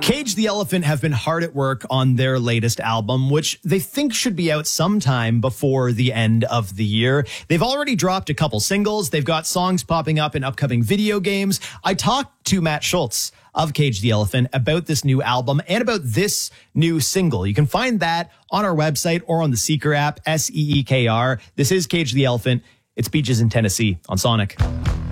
Cage the Elephant have been hard at work on their latest album, which they think should be out sometime before the end of the year. They've already dropped a couple singles. They've got songs popping up in upcoming video games. I talked to Matt Schultz of Cage the Elephant about this new album and about this new single. You can find that on our website or on the Seeker app, Seekr. This is Cage the Elephant. It's Beaches in Tennessee on Sonic.